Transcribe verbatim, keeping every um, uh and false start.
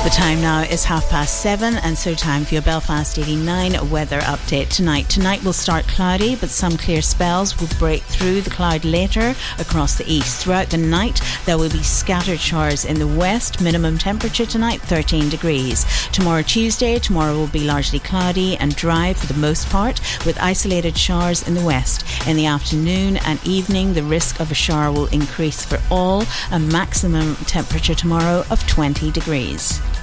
Time now is half past seven, and so time for your Belfast eighty-nine weather update tonight. Tonight will start cloudy, but some clear spells will break through the cloud later across the east. Throughout the night, there will be scattered showers in the west. Minimum temperature tonight, thirteen degrees. Tomorrow, Tuesday, tomorrow will be largely cloudy and dry for the most part, with isolated showers in the west. In the afternoon and evening, the risk of a shower will increase for all. A maximum temperature tomorrow of twenty degrees.